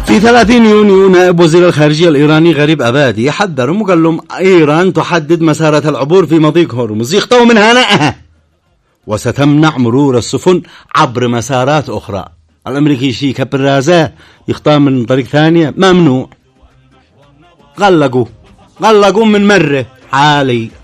في 30 يونيو نائب وزير الخارجية الإيراني غريب أبادي يحذرهم وقال لهم إيران تحدد مسارات العبور في مضيق هرمز يخطئوا من هنائها وستمنع مرور السفن عبر مسارات أخرى. الأمريكي شي كبر رازاه يخطئ من طريق ثانية ممنوع. غلقوا من مرة حالي.